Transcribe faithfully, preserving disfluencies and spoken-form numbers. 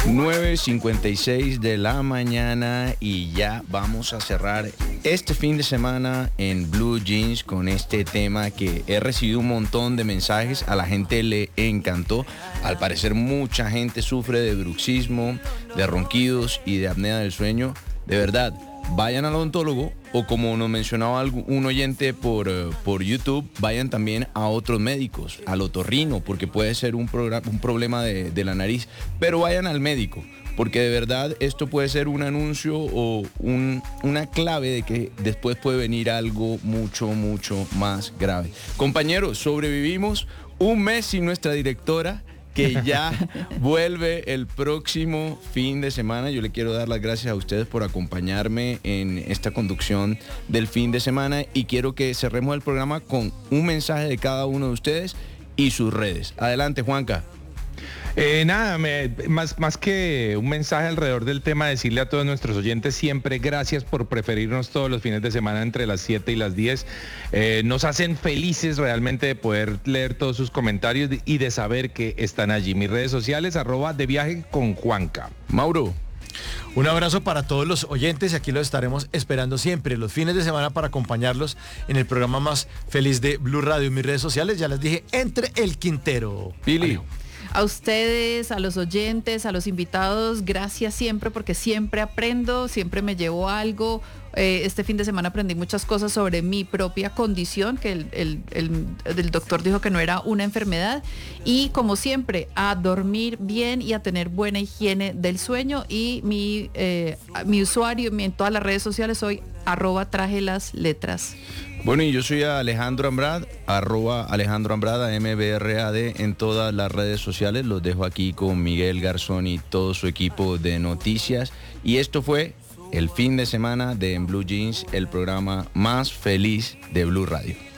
nueve cincuenta y seis de la mañana y ya vamos a cerrar este fin de semana en Blue Jeans con este tema que he recibido un montón de mensajes, a la gente le encantó. Al parecer mucha gente sufre de bruxismo, de ronquidos y de apnea del sueño. De verdad, vayan al odontólogo o, como nos mencionaba un oyente por, uh, por YouTube, vayan también a otros médicos, al otorrino, porque puede ser un, programa, un problema de, de la nariz, pero vayan al médico, porque de verdad esto puede ser un anuncio o un, una clave de que después puede venir algo mucho, mucho más grave. Compañeros, sobrevivimos un mes sin nuestra directora, que ya vuelve el próximo fin de semana. Yo le quiero dar las gracias a ustedes por acompañarme en esta conducción del fin de semana y quiero que cerremos el programa con un mensaje de cada uno de ustedes y sus redes. Adelante, Juanca. Eh, nada, me, más, más que un mensaje alrededor del tema, decirle a todos nuestros oyentes siempre gracias por preferirnos todos los fines de semana entre las siete y las diez. Eh, nos hacen felices realmente de poder leer todos sus comentarios y de saber que están allí. Mis redes sociales, arroba de viaje con Juanca. Mauro. Un abrazo para todos los oyentes y aquí los estaremos esperando siempre los fines de semana para acompañarlos en el programa más feliz de Blue Radio. En mis redes sociales ya les dije, Entre el Quintero. Pili. Adiós. A ustedes, a los oyentes, a los invitados, gracias siempre porque siempre aprendo, siempre me llevo algo. Eh, este fin de semana aprendí muchas cosas sobre mi propia condición, que el, el, el, el doctor dijo que no era una enfermedad. Y como siempre, a dormir bien y a tener buena higiene del sueño. Y mi, eh, mi usuario en todas las redes sociales soy arroba traje las letras. Bueno, y yo soy Alejandro Ambrad, arroba Alejandro Ambrad, M B R A D en todas las redes sociales. Los dejo aquí con Miguel Garzón y todo su equipo de noticias. Y esto fue el fin de semana de En Blue Jeans, el programa más feliz de Blue Radio.